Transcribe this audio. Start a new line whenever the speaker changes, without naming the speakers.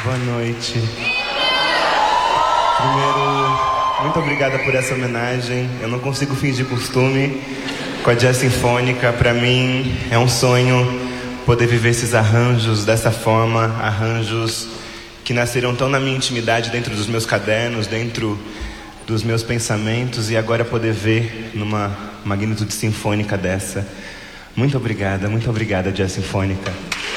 Boa noite. Primeiro, muito obrigada por essa homenagem. Eu não consigo fingir costume com a Jazz Sinfônica. Para mim é um sonho poder viver esses arranjos dessa forma, arranjos que nasceram tão na minha intimidade, dentro dos meus cadernos, dentro dos meus pensamentos, e agora poder ver numa magnitude sinfônica dessa. Muito obrigada, Jazz Sinfônica.